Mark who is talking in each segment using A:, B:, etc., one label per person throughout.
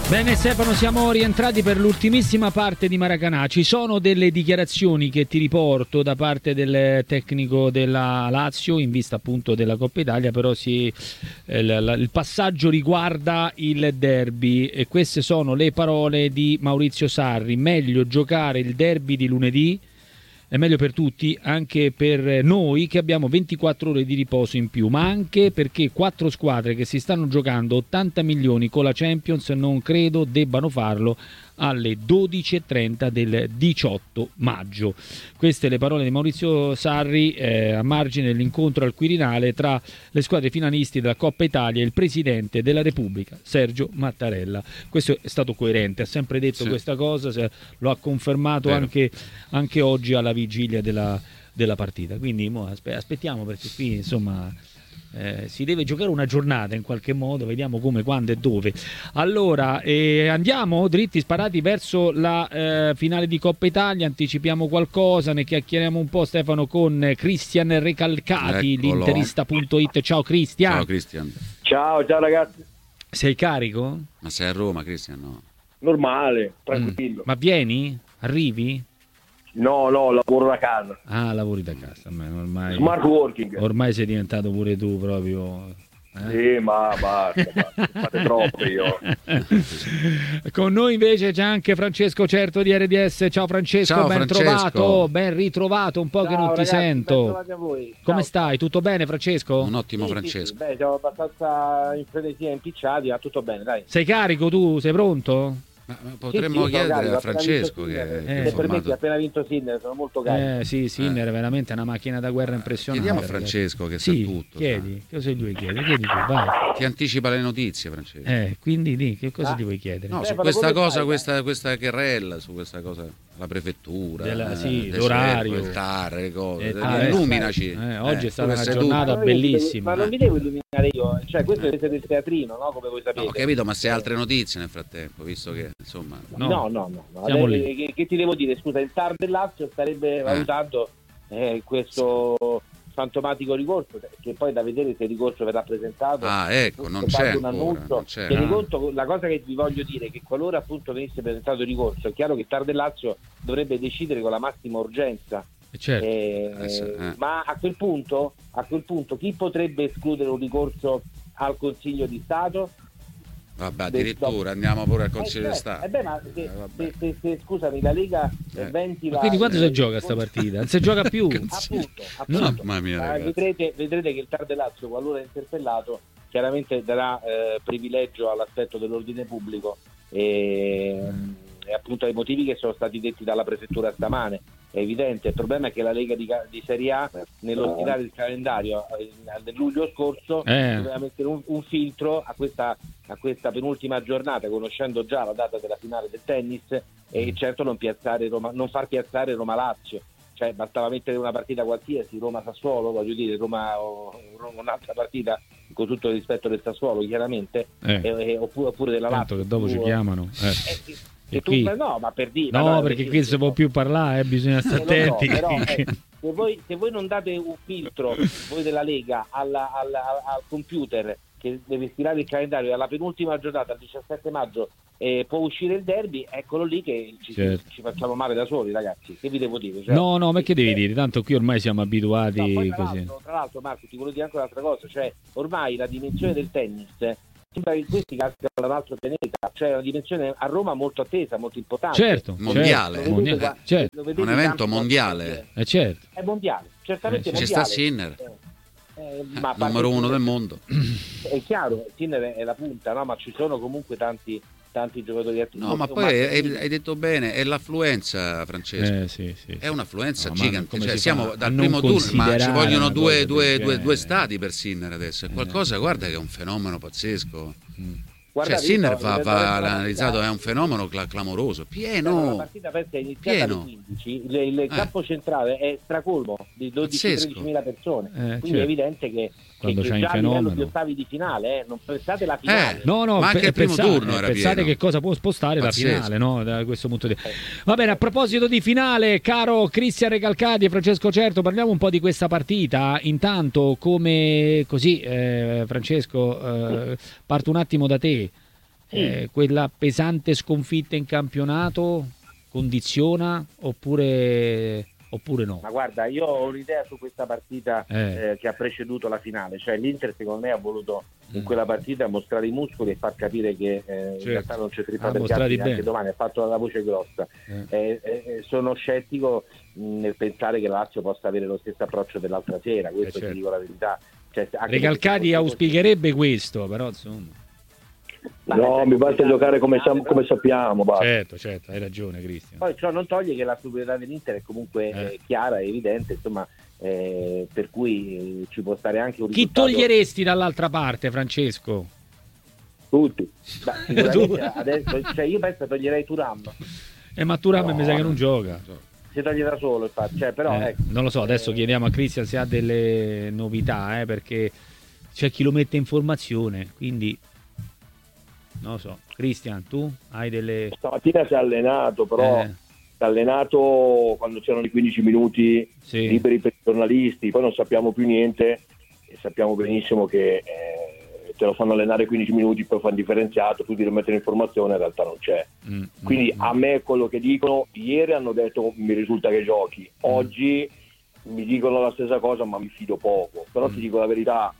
A: Bene Stefano, siamo rientrati per l'ultimissima parte di Maracanã. Ci sono delle dichiarazioni che ti riporto da parte del tecnico della Lazio in vista appunto della Coppa Italia, però il passaggio riguarda il derby e queste sono le parole di Maurizio Sarri: meglio giocare il derby di lunedì, è meglio per tutti, anche per noi che abbiamo 24 ore di riposo in più, ma anche perché 4 squadre che si stanno giocando 80 milioni con la Champions non credo debbano farlo alle 12.30 del 18 maggio. Queste le parole di Maurizio Sarri a margine dell'incontro al Quirinale tra le squadre finalisti della Coppa Italia e il Presidente della Repubblica, Sergio Mattarella. Questo è stato coerente, ha sempre detto questa cosa, lo ha confermato anche oggi alla vigilia della partita. Quindi aspettiamo, perché qui insomma si deve giocare una giornata in qualche modo, vediamo come, quando e dove. Allora andiamo dritti sparati verso la finale di Coppa Italia. Anticipiamo qualcosa, ne chiacchieriamo un po', Stefano, con Cristian Recalcati, l'interista.it. Ciao Cristian.
B: Ciao Cristian.
C: Ciao ragazzi.
A: Sei carico?
B: Ma sei a Roma, Cristian? No.
C: Normale, tranquillo.
A: Ma vieni? Arrivi?
C: No, lavoro da casa.
A: Ah, lavori da casa. Ormai,
C: smart working.
A: Ormai sei diventato pure tu proprio.
C: Sì, ma basta. Fate troppo io.
A: Con noi invece c'è anche Francesco Certo di RDS. Ciao Francesco,
B: ciao,
A: ben
B: Francesco.
A: Trovato, ben ritrovato, un po' che non
C: ragazzi,
A: ti sento.
C: ben trovati a voi.
A: Come stai? Tutto bene Francesco?
B: Un ottimo
C: Sì,
B: Francesco.
C: Sì. Beh, siamo abbastanza in frenesia, impicciati, ma tutto bene, dai.
A: Sei carico tu? Sei pronto?
B: Ma potremmo chiedere a Francesco che è
C: se permetti, appena vinto Sinner, sono molto carico.
A: Sì, Sinner è veramente una macchina da guerra impressionante.
B: Chiediamo a Francesco che sa tutto.
A: Chiedi, cosa gli vuoi chiedere? Chiedi tu, vai.
B: Ti anticipa le notizie, Francesco.
A: Quindi lì, che cosa ti vuoi chiedere?
B: No, su questa cosa, questa querella, su questa cosa, la prefettura,
A: l'orario,
B: il TAR, le cose.
A: Illuminaci. Oggi è stata una giornata bellissima.
C: Ma non vi devo illuminare io, cioè questo è del teatrino, no? Come voi sapete.
B: Ho capito, ma se hai altre notizie nel frattempo, visto che insomma.
C: No.
A: Siamo lì.
C: Che ti devo dire? Scusa, il TAR del Lazio starebbe valutando questo fantomatico ricorso, che poi da vedere se il ricorso verrà presentato.
B: Non c'è un annuncio.
C: La cosa che vi voglio dire è che qualora appunto venisse presentato il ricorso, è chiaro che il TAR del Lazio dovrebbe decidere con la massima urgenza.
A: Certo.
C: Ma a quel punto chi potrebbe escludere un ricorso al Consiglio di Stato?
B: Vabbè, addirittura andiamo pure al Consiglio di Stato.
C: Ma se scusami, la Lega ventila.
A: Quindi quando si gioca sta partita? Non si gioca più.
C: Appunto.
B: Mamma mia,
C: vedrete che il TAR del Lazio, qualora interpellato, chiaramente darà privilegio all'aspetto dell'ordine pubblico e appunto ai motivi che sono stati detti dalla prefettura stamane. È evidente, il problema è che la Lega di Serie A, nello stilare il calendario del luglio scorso, doveva mettere un filtro a questa penultima giornata, conoscendo già la data della finale del tennis, e certo non far piazzare Roma-Lazio. Cioè bastava mettere una partita qualsiasi, Roma-Sassuolo, voglio dire, Roma o un'altra partita, con tutto il rispetto del Sassuolo chiaramente, oppure della Lazio.
A: Che dopo ci chiamano.
C: Ma per dire,
A: perché qui si può più parlare, bisogna stare attenti.
C: Però, se voi non date un filtro, voi della Lega, al computer che deve stilare il calendario, alla penultima giornata, il 17 maggio, può uscire il derby, eccolo lì che ci facciamo male da soli, ragazzi. Che vi devo dire? Cioè,
A: no, ma che devi dire? Tanto qui ormai siamo abituati così.
C: Tra l'altro, Marco, ti volevo dire anche un'altra cosa, cioè ormai la dimensione del tennis sembra che questi cascano da un altro pianeta, cioè una dimensione a Roma molto attesa, molto importante.
A: Certo,
B: mondiale.
A: Certo.
B: Un evento mondiale.
A: Certo.
C: È mondiale, certamente mondiale.
B: Ci sta Sinner. Numero 1 del mondo.
C: È chiaro, Sinner è la punta, no? Ma ci sono comunque tanti giocatori attivi.
B: No, ma poi hai detto bene, è l'affluenza, Francesco.
A: Sì.
B: È un'affluenza gigante. Cioè, siamo dal
A: primo
B: turno, ma ci vogliono due stadi per Sinner adesso. È qualcosa, guarda, che è un fenomeno pazzesco. Guardate, Sinner va analizzato, è un fenomeno clamoroso, pieno.
C: La partita è iniziata alle 15, il campo centrale è stracolmo di 12-13 mila persone, quindi è evidente che
A: quando c'è
C: già
A: un fenomeno,
C: a livello di ottavi di finale, non pensate la finale.
A: Ma
B: anche il primo turno era
A: pensate
B: pieno.
A: che cosa può spostare la finale, no? Da questo punto di vista. Va bene, a proposito di finale, caro Cristian Recalcati e Francesco Certo, parliamo un po' di questa partita. Intanto, come così, Francesco, parto un attimo da te. quella pesante sconfitta in campionato condiziona oppure no?
C: Ma guarda, io ho un'idea su questa partita che ha preceduto la finale, cioè l'Inter secondo me ha voluto in quella partita mostrare i muscoli e far capire che in realtà non c'è trippa per gatti neanche domani, ha fatto la voce grossa. Sono scettico nel pensare che la Lazio possa avere lo stesso approccio dell'altra sera, questo ti dico la verità. Cioè,
A: Recalcati auspicherebbe questo, però insomma.
D: No, mi basta giocare come sappiamo.
A: Certo, hai ragione, Cristian.
C: Poi ciò non toglie che la superiorità dell'Inter è comunque chiara e evidente, insomma, per cui ci può stare anche un risultato.
A: Chi toglieresti dall'altra parte, Francesco?
D: Tutti.
C: Adesso, cioè io penso toglierei Thuram.
A: Ma Thuram mi sa che non gioca.
C: Si toglie da solo, infatti. Cioè, però,
A: non lo so, adesso chiediamo a Cristian se ha delle novità, perché c'è chi lo mette in formazione, quindi non lo so. Cristian, tu hai delle...
D: Stamattina si è allenato, però si è allenato quando c'erano i 15 minuti liberi per i giornalisti, poi non sappiamo più niente e sappiamo benissimo che te lo fanno allenare 15 minuti, poi fanno differenziato, tu ti lo metti in formazione, in realtà non c'è. Quindi a me quello che dicono, ieri hanno detto mi risulta che giochi, oggi mi dicono la stessa cosa ma mi fido poco, però ti dico la verità,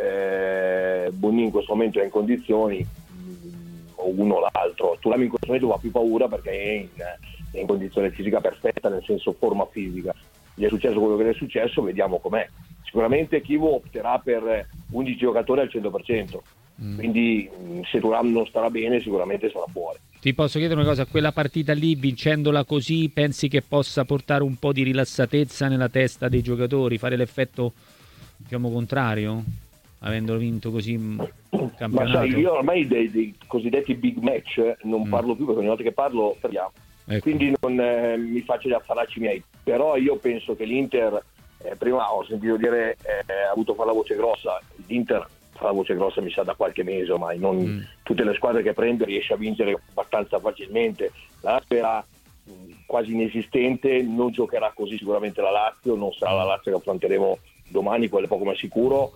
D: Bonni in questo momento è in condizioni, o uno o l'altro. Thuram in questo momento fa più paura perché è in condizione fisica perfetta, nel senso forma fisica. Gli è successo quello che è successo, vediamo com'è. Sicuramente Chievo opterà per 11 giocatori al 100%, quindi se Thuram non starà bene sicuramente sarà fuori.
A: Ti posso chiedere una cosa, quella partita lì, vincendola così, pensi che possa portare un po' di rilassatezza nella testa dei giocatori, fare l'effetto, diciamo, contrario? Avendo vinto così il campionato.
D: Ma sai, io ormai dei cosiddetti big match non parlo più, perché ogni volta che parlo perdiamo. Quindi non mi faccio gli affaracci miei, però io penso che l'Inter, prima ho sentito dire ha avuto fare la voce grossa, l'Inter fa la voce grossa mi sa da qualche mese ormai, non tutte le squadre che prende riesce a vincere abbastanza facilmente. La Lazio era quasi inesistente, non giocherà così sicuramente la Lazio, non sarà la Lazio che affronteremo domani, quello è poco ma sicuro.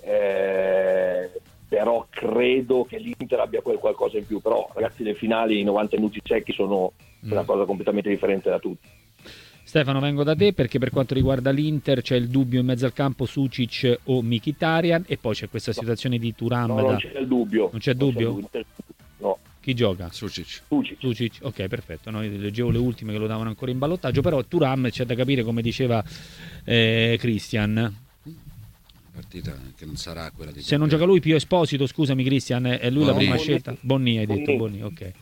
D: Però credo che l'Inter abbia qualcosa in più, però ragazzi le finali, i 90 minuti secchi sono una cosa completamente differente da tutti.
A: Stefano, vengo da te perché per quanto riguarda l'Inter c'è il dubbio in mezzo al campo Sucic o Mkhitaryan e poi c'è questa situazione di Thuram.
D: Non c'è il dubbio.
A: Non c'è dubbio?
D: No.
A: Chi gioca?
B: Sucic.
A: Ok, perfetto. No, leggevo le ultime che lo davano ancora in ballottaggio, però Thuram c'è da capire, come diceva Cristian.
B: Partita che non sarà quella di
A: se non gioca lui, Pio Esposito, scusami Cristian, è lui la prima scelta. Bonni hai detto, Bonni, ok.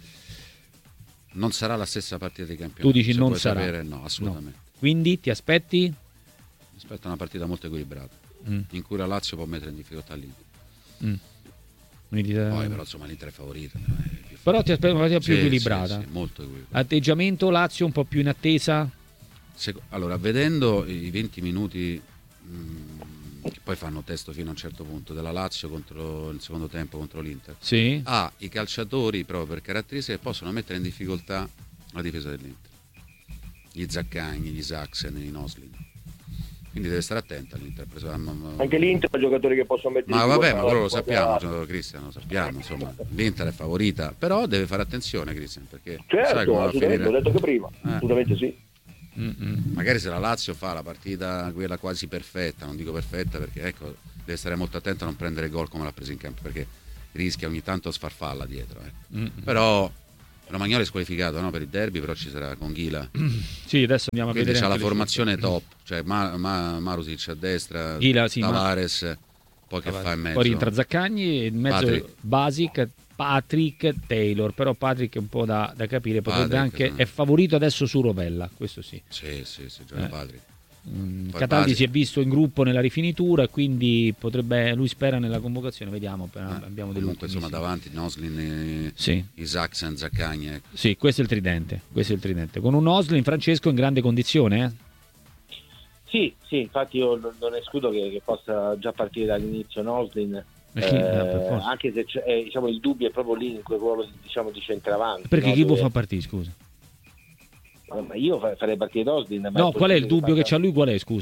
B: Non sarà la stessa partita di campionato.
A: Tu dici non sarà?
B: Sapere, no, assolutamente.
A: No. Quindi ti aspetti?
B: Mi aspetto una partita molto equilibrata, in cui la Lazio può mettere in difficoltà l'Inter. Poi però insomma l'Inter è favorita.
A: Però ti aspetto una partita più equilibrata.
B: Sì, molto equilibrata.
A: Atteggiamento Lazio un po' più in attesa?
B: Allora, vedendo i 20 minuti che poi fanno testo fino a un certo punto della Lazio contro il secondo tempo contro l'Inter, i calciatori proprio per caratteristiche possono mettere in difficoltà la difesa dell'Inter, gli Zaccagni, gli Saxen, i Noslin, quindi deve stare attenta l'Inter.
D: Anche l'Inter ha giocatori che possono mettere
B: in difficoltà, ma quello lo sappiamo, Cristian, lo sappiamo, insomma l'Inter è favorita, però deve fare attenzione Cristian, perché sai come va a finire.
D: L'ho detto che prima, assolutamente sì.
B: Magari se la Lazio fa la partita quella quasi perfetta, non dico perfetta perché ecco deve stare molto attento a non prendere gol come l'ha preso in campo, perché rischia ogni tanto sfarfalla dietro, però Romagnoli è squalificato, no, per il derby, però ci sarà Conghila.
A: Sì, adesso andiamo a vedere.
B: C'ha la formazione top, cioè Marusic a destra,
A: Ghila,
B: Tavares, poi che fa in mezzo?
A: Poi rientra Zaccagni, in mezzo Basic, Patrick, Taylor, però Patrick è un po' da capire, potrebbe anche è favorito adesso su Rovella, questo sì.
B: Sì, gioca Patrick.
A: Cataldi si è visto in gruppo nella rifinitura e quindi potrebbe, lui spera nella convocazione, vediamo, abbiamo delle
B: comunque insomma davanti Noslin i Saxen, Zaccagni.
A: Sì, questo è il tridente. Con un Noslin, Francesco, in grande condizione,
C: Sì, infatti io non escludo che possa già partire dall'inizio Noslin. Anche se diciamo, il dubbio è proprio lì in quel ruolo di centravanti.
A: Perché chi può far partire, scusa?
C: Ma io farei partire Noslin.
A: No, qual è il dubbio che c'ha lui? Qual è, scusa?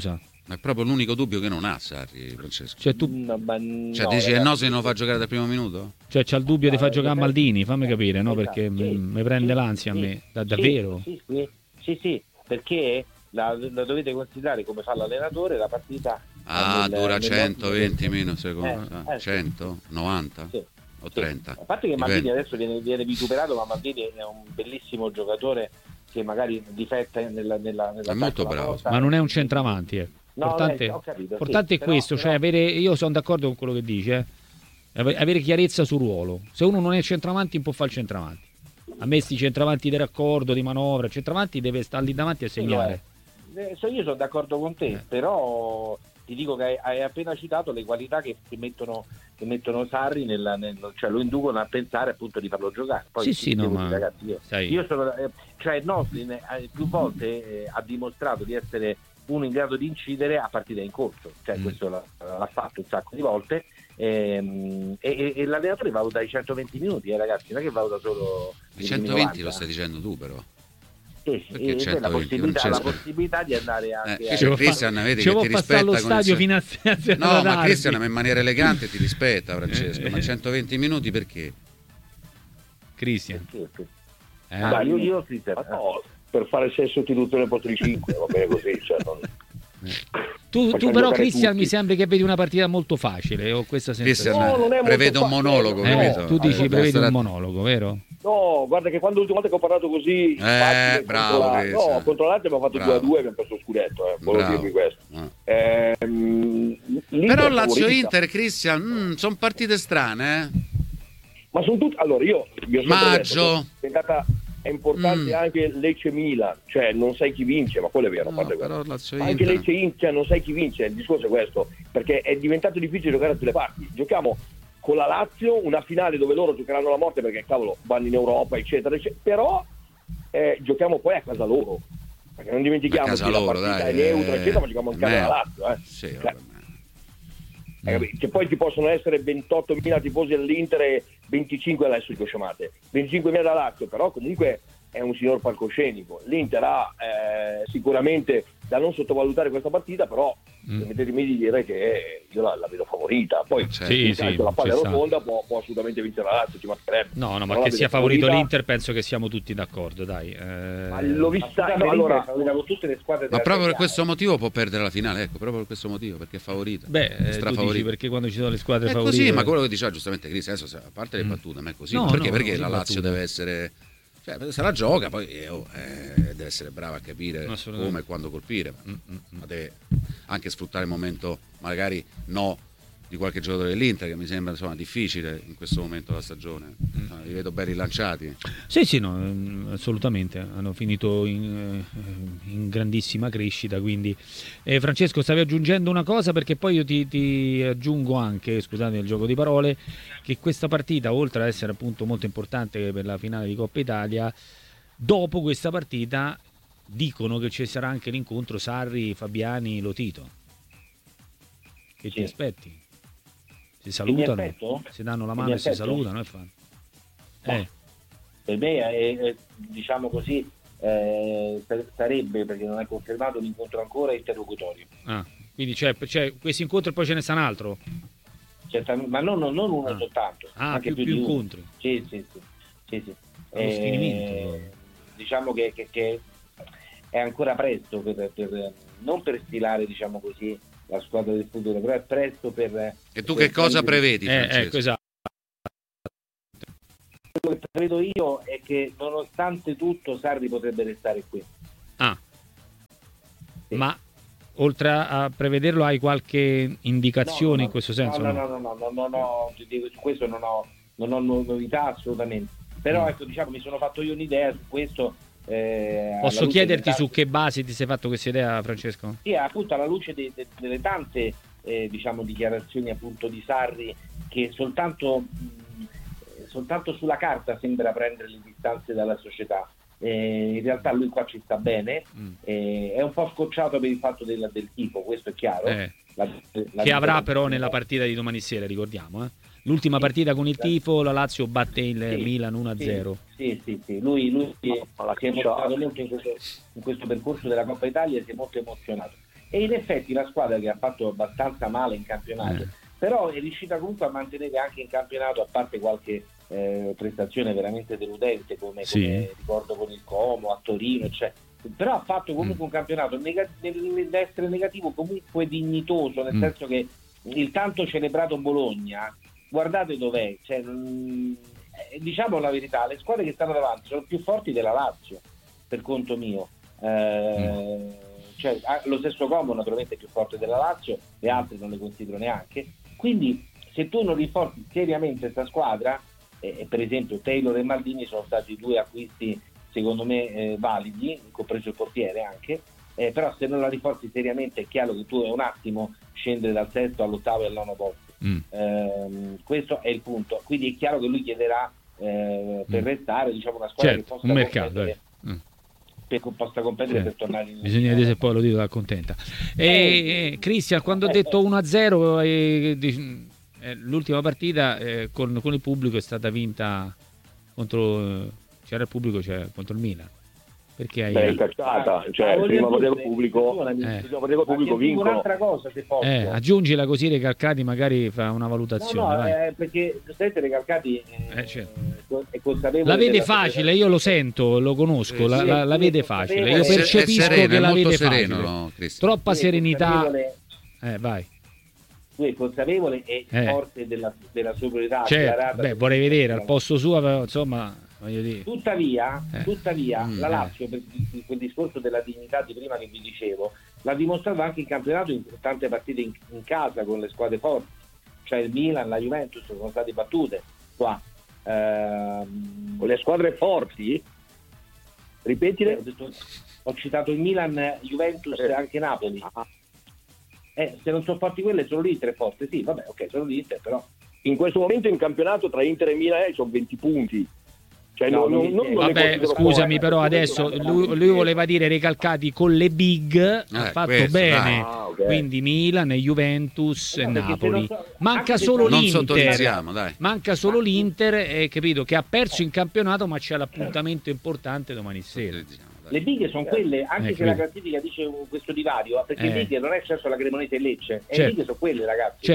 B: Ma è proprio l'unico dubbio che non ha Sarri, Francesco.
A: Cioè,
B: dici no se non fa giocare dal primo minuto?
A: Cioè c'ha il dubbio di far giocare Maldini, fammi capire, no? Perché mi prende l'ansia a me, davvero.
C: Sì, perché la dovete considerare come fa l'allenatore la partita.
B: Dura 120 minuti secondo 100, 90 o 30.
C: A parte che Maldini adesso viene vituperato, ma Maldini è un bellissimo giocatore che magari difetta nella
B: è molto bravo,
A: ma non è un centravanti, Importante è questo, cioè io sono d'accordo con quello che dice, avere chiarezza sul ruolo. Se uno non è centravanti non può fare il centravanti. A me sti centravanti di raccordo, di manovra, il centravanti deve stare lì davanti a segnare.
C: Io sono d'accordo con te, però ti dico che hai appena citato le qualità che mettono Sarri cioè lo inducono a pensare appunto di farlo giocare. Poi ragazzi, io sono Noslin più volte ha dimostrato di essere uno in grado di incidere a partita in corso, cioè questo l'ha fatto un sacco di volte, e l'allenatore valuta i 120 minuti, ragazzi, non è che valuta solo
B: i 120, lo stai dicendo tu però.
C: Perché la possibilità di andare anche
B: Cristian, vedi che ti rispetta
A: allo stadio fino a
B: no, ma Cristian in maniera elegante ti rispetta, Francesco. Ma 120 minuti perché? Cristian
C: io Cristian
D: per fare il sesso sostituzione posto di 5 va bene così, cioè non...
A: Tu però Cristian mi sembra che vedi una partita molto facile, ho questa sensazione.
B: Prevede un monologo,
A: tu dici prevedi un monologo, vero?
D: No, guarda che quando l'ultima volta che ho parlato così
B: bravo,
D: contro l'Atletico abbiamo fatto 2-2 abbiamo perso lo scudetto, volevo dirvi questo.
B: Però Lazio-Inter, Cristian, sono partite strane,
D: ma sono tutte, allora io
B: maggio
D: è importante anche Lecce-Milan, cioè non sai chi vince, ma quello è vero,
B: però
D: anche Lecce-Inter non sai chi vince, il discorso è questo, perché è diventato difficile giocare a tutte le parti. Giochiamo con la Lazio una finale dove loro giocheranno la morte perché cavolo vanno in Europa eccetera, però giochiamo poi a casa loro, perché non dimentichiamo che la partita è neutra eccetera, ma giochiamo in casa della Lazio che poi ci possono essere 28.000 tifosi dell'Inter e 25 adesso di Cosciamate, 25.000 da Lazio, però comunque è un signor palcoscenico. L'Inter ha sicuramente da non sottovalutare questa partita, però permettetemi di dire che io la vedo favorita. Poi la palla è rotonda, può assolutamente vincere la Lazio, ci mancherebbe.
A: No, ma che sia favorito l'Inter penso che siamo tutti d'accordo, dai.
D: Ma l'ho vista
C: con tutte le squadre,
B: ma proprio per questo motivo può perdere la finale, proprio per questo motivo, perché è favorita.
A: Tu dici perché quando ci sono le squadre favorite
B: è così, ma quello che diceva giustamente Cris, adesso a parte le battute, ma è così, perché la Lazio deve essere, cioè, se la gioca poi deve essere brava a capire come e quando colpire, ma deve anche sfruttare il momento magari di qualche giocatore dell'Inter, che mi sembra difficile in questo momento della stagione. Li vedo ben rilanciati.
A: Sì, no, assolutamente, hanno finito in grandissima crescita, quindi Francesco, stavi aggiungendo una cosa, perché poi io ti aggiungo anche, scusate il gioco di parole, che questa partita, oltre ad essere appunto molto importante per la finale di Coppa Italia, dopo questa partita dicono che ci sarà anche l'incontro Sarri, Fabiani, Lotito. Che ti aspetti? Si salutano, si danno la mano e si salutano e fanno.
C: Per me è, diciamo così, sarebbe, perché non è confermato l'incontro ancora, interlocutorio.
A: Quindi c'è questo incontro e poi ce ne sta un altro?
C: Ma non uno soltanto, anche più
A: incontri.
C: Sì. Diciamo che è ancora presto non per stilare, diciamo così, la squadra del futuro, però è presto per...
B: E tu che cosa prevedi, Francesco?
A: Esatto.
C: Quello che prevedo io è che nonostante tutto Sarri potrebbe restare qui.
A: Sì. Ma oltre a prevederlo hai qualche indicazione in questo senso?
C: No, su questo non ho novità assolutamente. Però ecco, diciamo, mi sono fatto io un'idea su questo.
A: Posso chiederti su che base ti sei fatto questa idea, Francesco?
C: Sì, appunto alla luce delle tante diciamo dichiarazioni appunto di Sarri, che soltanto sulla carta sembra prendere le distanze dalla società. In realtà lui qua ci sta bene, è un po' scocciato per il fatto del tifo, questo è chiaro.
A: Che avrà però nella partita di domani sera, ricordiamo. L'ultima partita con il tifo, la Lazio batte il Milan 1-0.
C: Sì. Lui si è mostrato molto in questo percorso della Coppa Italia, si è molto emozionato. E in effetti la squadra che ha fatto abbastanza male in campionato, però è riuscita comunque a mantenere anche in campionato, a parte qualche prestazione veramente deludente come ricordo con il Como a Torino, però ha fatto comunque un campionato nell'essere negativo comunque dignitoso, nel senso che il tanto celebrato Bologna, guardate dov'è, diciamo la verità, le squadre che stanno davanti sono più forti della Lazio, per conto mio. Lo stesso Como naturalmente è più forte della Lazio, le altre non le considero neanche, quindi se tu non rinforzi seriamente questa squadra, per esempio Taylor e Maldini sono stati 2 acquisti secondo me validi, compreso il portiere anche, però se non la rinforzi seriamente è chiaro che tu è un attimo scendere dal 6° all'8° e al 9° posto. Questo è il punto, quindi è chiaro che lui chiederà per restare, diciamo, una squadra che possa
A: un mercato
C: possa competere per tornare in
A: bisogna vedere se poi lo titolo accontenta. Cristian, quando ho detto 1-0 l'ultima partita con il pubblico è stata vinta contro c'era il pubblico contro il Milan, perché hai
D: cacciata, prima partita col pubblico vincono.
C: Un'altra cosa se posso,
A: aggiungila così Recalcati magari fa una valutazione.
C: perché giustamente Recalcati è consapevole,
A: la vede facile, io lo sento, lo conosco, la vede facile, io percepisco sereno, che la vede sereno, facile, troppa serenità. Vai.
C: Lui è consapevole e forte della superiorità.
A: Vorrei vedere al posto suo, però, insomma, voglio dire.
C: Tuttavia la Lazio, per quel discorso della dignità di prima che vi dicevo, l'ha dimostrato anche in campionato in tante partite in casa con le squadre forti, cioè il Milan, la Juventus sono state battute qua.
D: Con le squadre forti? Ripetile.
C: Ho citato il Milan, Juventus e anche Napoli. Se non sono forti quelle, sono l'Inter è forte, sì, vabbè, ok, sono l'Inter, però
D: in questo momento in campionato tra Inter e Milan sono 20 punti.
A: Vabbè, scusami, però adesso lui voleva dire Recalcati con le big, ha fatto bene.
D: Okay.
A: Quindi Milan, Juventus e Napoli. Manca solo l'Inter. Manca solo l'Inter, capito, che ha perso in campionato, ma c'è l'appuntamento importante domani sera.
C: Le bighe sono quelle, anche se la classifica dice questo divario, perché le bighe non è certo la Cremonese e Lecce, le bighe sono quelle, ragazzi.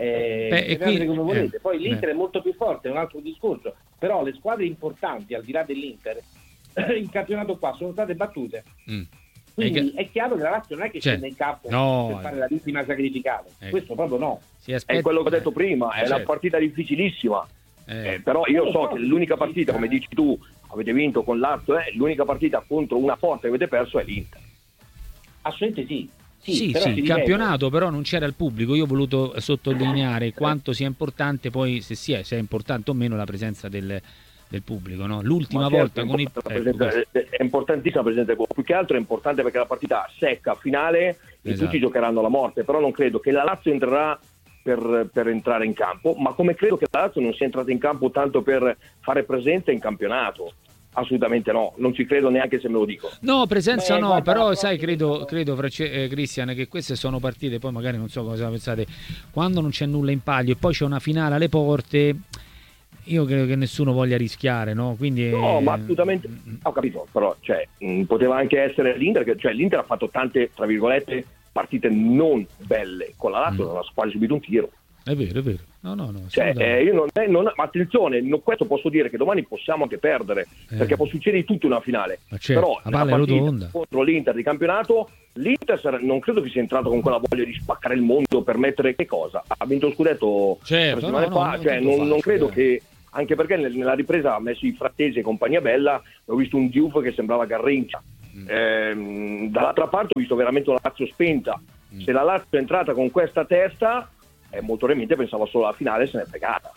C: Come volete. Poi l'Inter è molto più forte, è un altro discorso, però le squadre importanti, al di là dell'Inter, in campionato qua sono state battute. Quindi è chiaro che la Lazio non è che scende in campo per fare la vittima sacrificale, questo proprio no.
D: È quello che ho detto prima, è una partita difficilissima. Però io so che l'unica partita, come dici tu, avete vinto con Lazio, l'unica partita contro una forte che avete perso è l'Inter.
C: Assolutamente
A: sì, il campionato però non c'era il pubblico. Io ho voluto sottolineare quanto sia importante poi, se è importante o meno, la presenza del pubblico, no? L'ultima volta con il
D: è importantissima la presenza del pubblico, più che altro è importante perché la partita secca finale e tutti giocheranno alla morte, però non credo che la Lazio entrerà per entrare in campo, ma come credo che la Lazio non sia entrata in campo tanto per fare presenza in campionato. Assolutamente no, non ci credo neanche se me lo dico.
A: No, presenza no, però sai, credo Cristian, che queste sono partite, poi magari non so cosa pensate, quando non c'è nulla in palio e poi c'è una finale alle porte, io credo che nessuno voglia rischiare, no? Quindi
D: no, ma assolutamente, ho capito, però poteva anche essere l'Inter, l'Inter ha fatto tante, tra virgolette, partite non belle, con la Lazio non ha quasi subito un tiro.
A: È vero. No.
D: Io ma attenzione, questo posso dire che domani possiamo anche perdere, perché può succedere di tutto in una finale. Però la partita contro l'Inter di campionato, l'Inter non credo che sia entrato con quella voglia di spaccare il mondo per mettere che cosa? Ha vinto lo scudetto settimane fa, non credo che, anche perché nella ripresa ha messo i Frattesi e compagnia bella, ho visto un Diouf che sembrava Garrincia. Dall'altra parte ho visto veramente una Lazio spenta. Se la Lazio è entrata con questa testa, molto probabilmente pensava solo alla finale e se n'è fregata.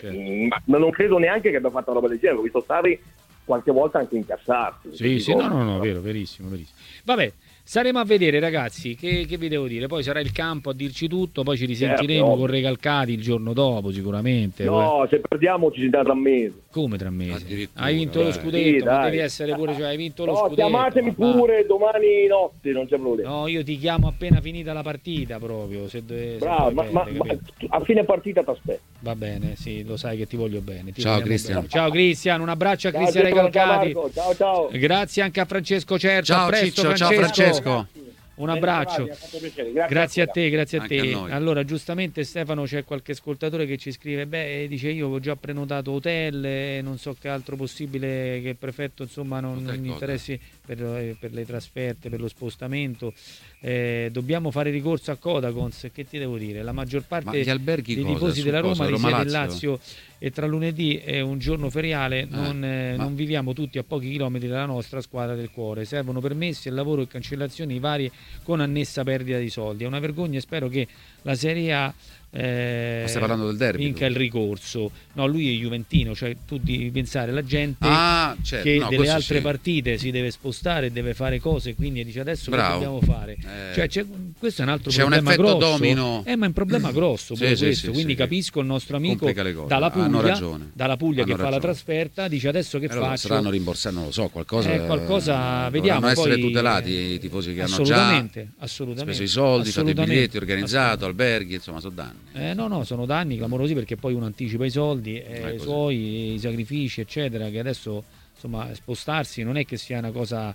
D: Ma non credo neanche che abbia fatto una roba del genere. Ho visto Sarri qualche volta anche incassarsi.
A: Vero, verissimo. Vabbè, staremo a vedere, ragazzi, che vi devo dire. Poi sarà il campo a dirci tutto, poi ci risentiremo con Recalcati il giorno dopo sicuramente.
D: No, se perdiamo ci sentiamo tra mesi.
A: Come tra mesi? Hai vinto lo scudetto, ma devi essere pure, hai vinto lo scudetto.
D: Chiamatemi pure domani notte, non c'è problema.
A: No, io ti chiamo appena finita la partita proprio.
D: Bravo, ma a fine partita ti aspetto.
A: Va bene, sì, lo sai che ti voglio bene.
B: Ciao Cristian.
A: Ciao Cristian, un abbraccio a Cristian Recalcati.
D: Ciao.
A: Grazie anche a Francesco Certo.
B: Ciao
A: a presto,
B: Ciccio, ciao Francesco.
A: Un abbraccio. Grazie a te. Allora, giustamente Stefano, c'è qualche ascoltatore che ci scrive, dice io ho già prenotato hotel, non so che altro possibile, che il prefetto insomma non mi interessi per le trasferte, per lo spostamento. Dobbiamo fare ricorso a Codacons, che ti devo dire? La maggior parte dei tifosi della Roma risiede in Lazio e tra lunedì e un giorno feriale non viviamo tutti a pochi chilometri dalla nostra squadra del cuore. Servono permessi al lavoro e cancellazioni varie con annessa perdita di soldi. È una vergogna e spero che la Serie A
B: stai parlando del derby?
A: Vinca il ricorso. No, lui è juventino, cioè tu devi pensare la gente che delle altre partite si deve spostare e deve fare cose, quindi dice adesso che dobbiamo fare? Questo è un altro problema grosso. Domino. Ma è un problema grosso questo, quindi capisco il nostro amico dalla Puglia che fa la trasferta, dice adesso che faccio?
B: Saranno rimborsati, non lo so, qualcosa
A: vediamo.
B: Dovranno essere tutelati i tifosi che hanno già speso i soldi, fatto i biglietti, organizzato, alberghi, insomma sono danni.
A: No, sono danni clamorosi, perché poi uno anticipa i soldi, i suoi, i sacrifici eccetera, che adesso insomma spostarsi non è che sia una cosa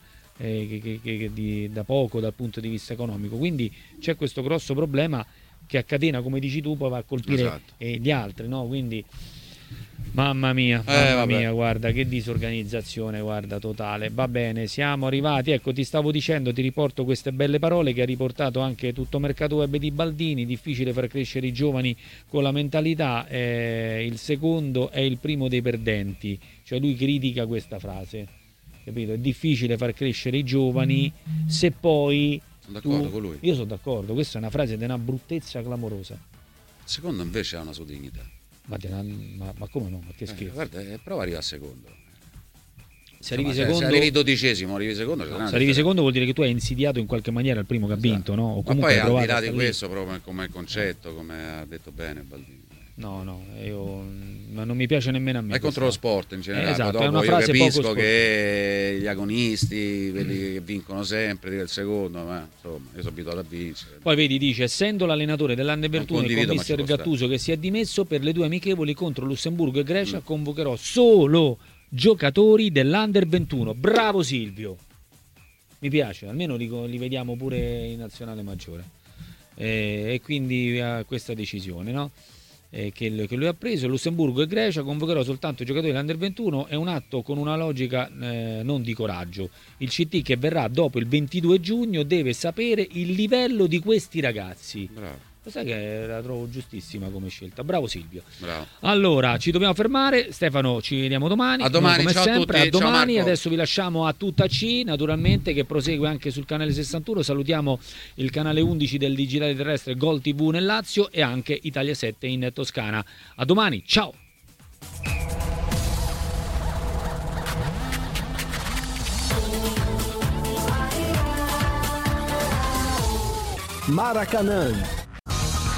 A: da poco dal punto di vista economico, quindi c'è questo grosso problema che a catena, come dici tu, poi va a colpire gli altri, no? Quindi mamma mia, guarda che disorganizzazione, guarda, totale. Va bene, siamo arrivati, ecco, ti stavo dicendo, ti riporto queste belle parole che ha riportato anche Tutto Mercato Web di Baldini: difficile far crescere i giovani con la mentalità, il secondo è il primo dei perdenti, cioè lui critica questa frase, capito? È difficile far crescere i giovani se poi
B: sono d'accordo con lui.
A: Io sono d'accordo, questa è una frase di una bruttezza clamorosa.
B: Il secondo invece ha una sua dignità.
A: Ma come no? Ma che schifo.
B: Guarda, prova a arrivare a secondo.
A: Se arrivi secondo,
B: se arrivi 12esimo, arrivi secondo.
A: Se arrivi secondo vuol dire che tu hai insidiato in qualche maniera il primo che ha vinto, no? O comunque
B: ma poi al di là di questo, proprio come concetto, come ha detto bene Baldini.
A: Ma non mi piace nemmeno a me.
B: È contro lo sport in generale.
A: Esatto,
B: dopo io capisco che gli agonisti, quelli che vincono sempre, il secondo, ma insomma, io sono abituato a vincere.
A: Poi vedi, dice, essendo l'allenatore dell'Under 21 con mister Gattuso che si è dimesso, per le 2 amichevoli contro Lussemburgo e Grecia convocherò solo giocatori dell'Under 21. Bravo Silvio, mi piace, almeno li vediamo pure in nazionale maggiore, e quindi questa decisione, no? Che lui ha preso. Lussemburgo e Grecia, convocherò soltanto i giocatori dell'Under 21, è un atto con una logica non di coraggio. Il CT che verrà dopo il 22 giugno deve sapere il livello di questi ragazzi.
B: Bravo.
A: Sai che la trovo giustissima come scelta. Bravo Silvio.
B: Bravo.
A: Allora, ci dobbiamo fermare. Stefano, ci vediamo domani.
B: A domani,
A: come
B: ciao
A: sempre.
B: A tutti.
A: A domani.
B: Ciao
A: adesso vi lasciamo a Tutta C, naturalmente, che prosegue anche sul canale 61. Salutiamo il canale 11 del digitale terrestre Gol TV nel Lazio e anche Italia 7 in Toscana. A domani, ciao.
E: Maracanã